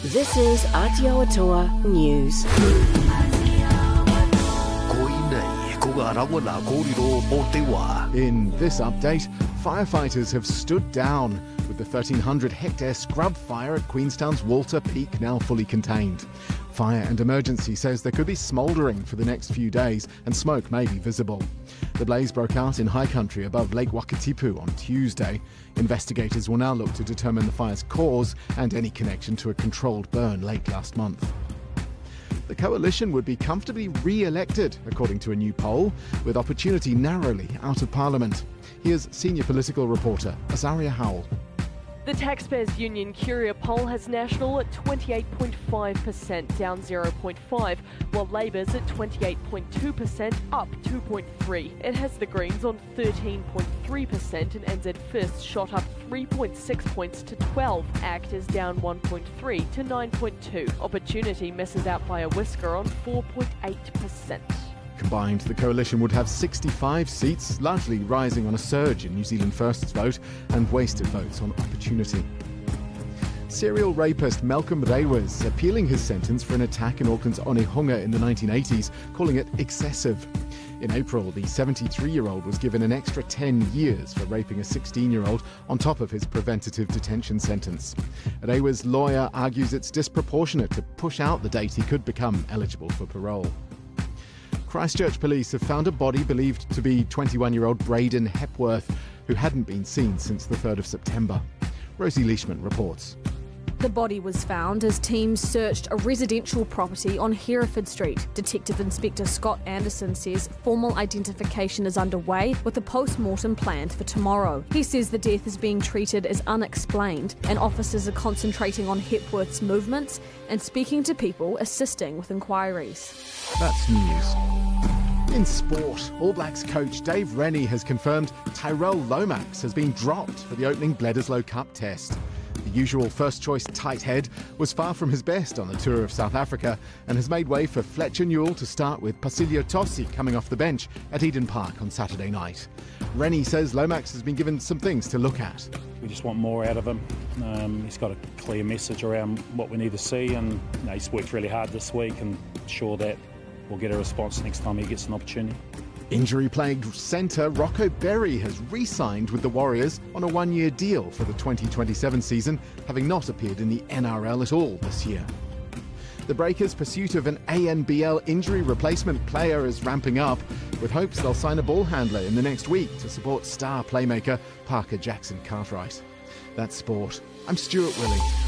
This is Aotearoa News. In this update, firefighters have stood down, with the 1,300-hectare scrub fire at Queenstown's Walter Peak now fully contained. Fire and Emergency says there could be smouldering for the next few days and smoke may be visible. The blaze broke out in high country above Lake Wakatipu on Tuesday. Investigators will now look to determine the fire's cause and any connection to a controlled burn late last month. The coalition would be comfortably re-elected, according to a new poll, with Opportunity narrowly out of Parliament. Here's senior political reporter Azaria Howell. The Taxpayers Union Curia poll has National at 28.5%, down 0.5, while Labour's at 28.2%, up 2.3. It has the Greens on 13.3% and NZ First shot up 3.6 points to 12. ACT is down 1.3 to 9.2. Opportunity misses out by a whisker on 4.8%. Combined, the coalition would have 65 seats, largely rising on a surge in New Zealand First's vote and wasted votes on Opportunity. Serial rapist Malcolm Rewa appealing his sentence for an attack in Auckland's Onehunga in the 1980s, calling it excessive. In April, the 73-year-old was given an extra 10 years for raping a 16-year-old on top of his preventative detention sentence. Rewa's lawyer argues it's disproportionate to push out the date he could become eligible for parole. Christchurch police have found a body believed to be 21-year-old Braden Hepworth, who hadn't been seen since the 3rd of September. Rosie Leishman reports. The body was found as teams searched a residential property on Hereford Street. Detective Inspector Scott Anderson says formal identification is underway with a post-mortem planned for tomorrow. He says the death is being treated as unexplained and officers are concentrating on Hepworth's movements and speaking to people assisting with inquiries. That's news. In sport, All Blacks coach Dave Rennie has confirmed Tyrell Lomax has been dropped for the opening Bledisloe Cup test. The usual first-choice tight head was far from his best on the tour of South Africa and has made way for Fletcher Newell to start with Pasilio Tossi coming off the bench at Eden Park on Saturday night. Rennie says Lomax has been given some things to look at. We just want more out of him. He's got a clear message around what we need to see, and he's worked really hard this week and sure that we'll get a response next time he gets an opportunity. Injury-plagued centre Rocco Berry has re-signed with the Warriors on a one-year deal for the 2027 season, having not appeared in the NRL at all this year. The Breakers' pursuit of an ANBL injury replacement player is ramping up, with hopes they'll sign a ball handler in the next week to support star playmaker Parker Jackson Cartwright. That's sport. I'm Stuart Willey.